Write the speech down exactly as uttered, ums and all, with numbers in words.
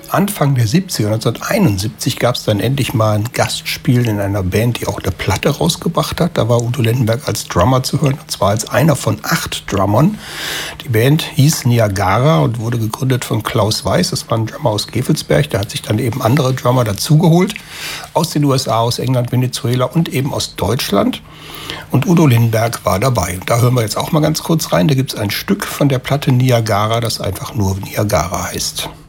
Anfang der siebziger, neunzehnhunderteinundsiebzig, gab es dann endlich mal ein Gastspiel in einer Band, die auch eine Platte rausgebracht hat. Da war Udo Lindenberg als Drummer zu hören, und zwar als einer von acht Drummern. Die Band hieß Niagara und wurde gegründet von Klaus Weiß. Das war ein Drummer aus Gevelsberg. Der hat sich dann eben andere Drummer dazugeholt. Aus den U S A, aus England, Venezuela und eben aus Deutschland. Und Udo Lindenberg war dabei. Da hören wir jetzt auch mal ganz kurz rein. Da gibt es ein Stück von der Platte Niagara, das einfach nur Niagara heißt.